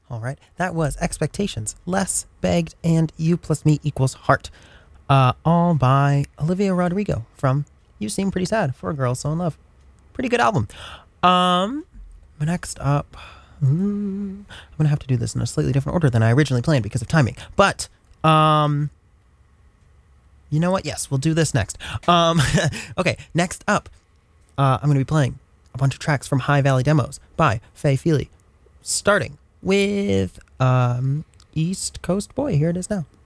All right. That was Expectations, Less, Begged, and You Plus Me Equals Heart. All by Olivia Rodrigo from You Seem Pretty Sad for a Girl So in Love. Pretty good album. Next up, I'm going to have to do this in a slightly different order than I originally planned because of timing. But, you know what? Yes, we'll do this next. Okay, next up, I'm going to be playing a bunch of tracks from High Valley Demos by Faye Feely, starting with East Coast Boy. Here it is now.